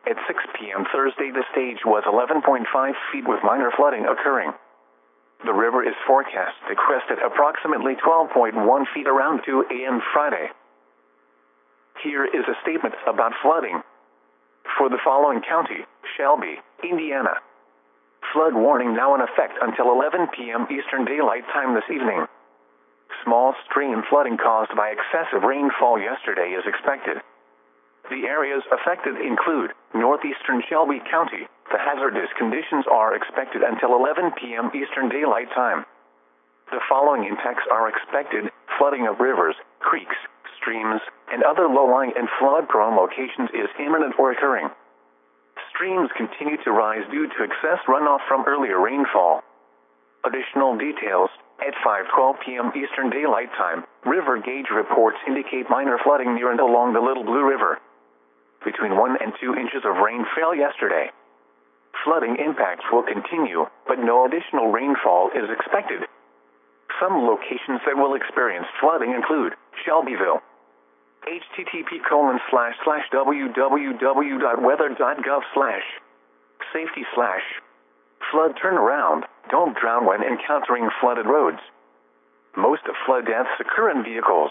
At 6 p.m. Thursday, the stage was 11.5 feet with minor flooding occurring. The river is forecast to crest at approximately 12.1 feet around 2 a.m. Friday. Here is a statement about flooding. For the following county, Shelby, Indiana. Flood warning now in effect until 11 p.m. Eastern Daylight Time this evening. Small stream flooding caused by excessive rainfall yesterday is expected. The areas affected include northeastern Shelby County. The hazardous conditions are expected until 11 p.m. Eastern Daylight Time. The following impacts are expected: flooding of rivers, creeks, streams, and other low-lying and flood-prone locations is imminent or occurring. Streams continue to rise due to excess runoff from earlier rainfall. Additional details: at 5:12 p.m. Eastern Daylight Time, river gauge reports indicate minor flooding near and along the Little Blue River. Between 1 and 2 inches of rain fell yesterday. Flooding impacts will continue, but no additional rainfall is expected. Some locations that will experience flooding include Shelbyville. http://www.weather.gov/safety/ flood turnaround. Don't drown when encountering flooded roads. Most flood deaths occur in vehicles.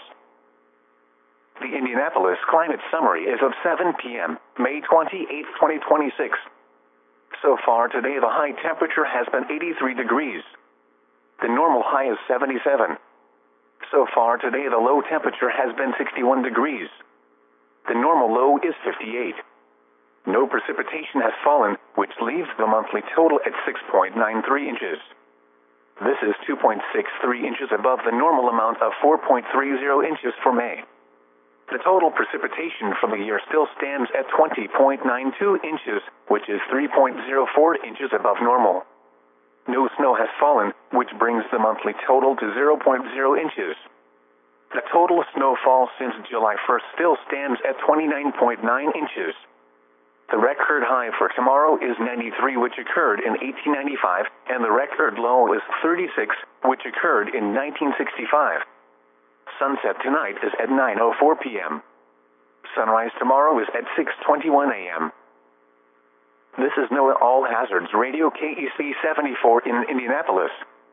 The Indianapolis Climate Summary is of 7 p.m., May 28, 2026. So far today, the high temperature has been 83 degrees. The normal high is 77. So far today, the low temperature has been 61 degrees. The normal low is 58. No precipitation has fallen, which leaves the monthly total at 6.93 inches. This is 2.63 inches above the normal amount of 4.30 inches for May. The total precipitation for the year still stands at 20.92 inches, which is 3.04 inches above normal. No snow has fallen, which brings the monthly total to 0.0 inches. The total snowfall since July 1st still stands at 29.9 inches. The record high for tomorrow is 93, which occurred in 1895, and the record low is 36, which occurred in 1965. Sunset tonight is at 9:04 p.m. Sunrise tomorrow is at 6:21 a.m. This is NOAA All Hazards Radio KEC 74 in Indianapolis.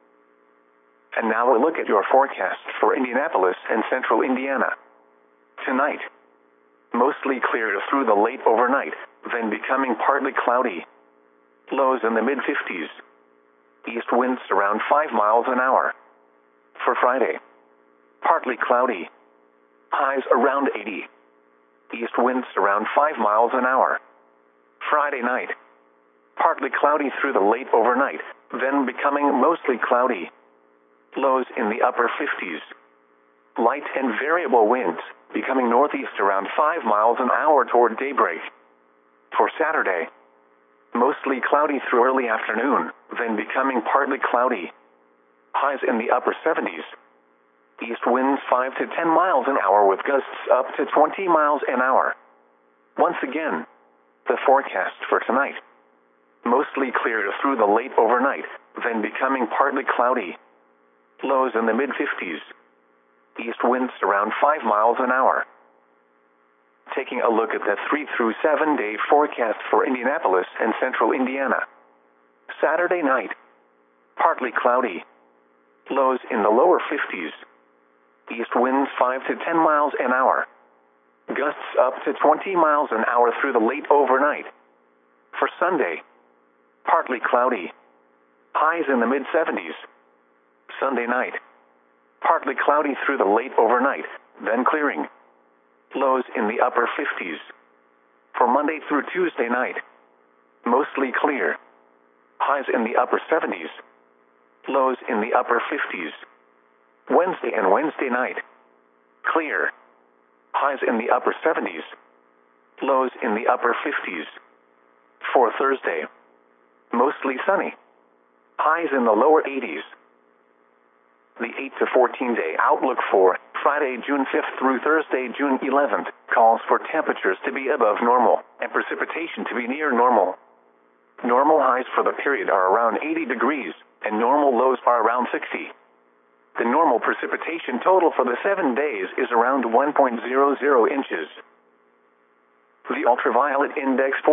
And now a look at your forecast for Indianapolis and central Indiana. Tonight, mostly clear through the late overnight, then becoming partly cloudy. Lows in the mid-50s. East winds around 5 miles an hour. For Friday, partly cloudy. Highs around 80. East winds around 5 miles an hour. Friday night, partly cloudy through the late overnight, then becoming mostly cloudy. Lows in the upper 50s. Light and variable winds, becoming northeast around 5 miles an hour toward daybreak. For Saturday, mostly cloudy through early afternoon, then becoming partly cloudy. Highs in the upper 70s. East winds 5 to 10 miles an hour with gusts up to 20 miles an hour. Once again, the forecast for tonight. Mostly clear through the late overnight, then becoming partly cloudy. Lows in the mid-50s. East winds around 5 miles an hour. Taking a look at the 3 through 7 day forecast for Indianapolis and central Indiana. Saturday night, partly cloudy. Lows in the lower 50s. East winds 5 to 10 miles an hour. Gusts up to 20 miles an hour through the late overnight. For Sunday, partly cloudy. Highs in the mid-70s. Sunday night, partly cloudy through the late overnight, then clearing. Lows in the upper 50s. For Monday through Tuesday night, mostly clear. Highs in the upper 70s. Lows in the upper 50s. Wednesday and Wednesday night, clear. Highs in the upper 70s. Lows in the upper 50s. For Thursday, mostly sunny. Highs in the lower 80s. The 8 to 14 day outlook for Friday, June 5th through Thursday, June 11th, calls for temperatures to be above normal and precipitation to be near normal. Normal highs for the period are around 80 degrees, and normal lows are around 60. The normal precipitation total for the 7 days is around 1.00 inches. The ultraviolet index for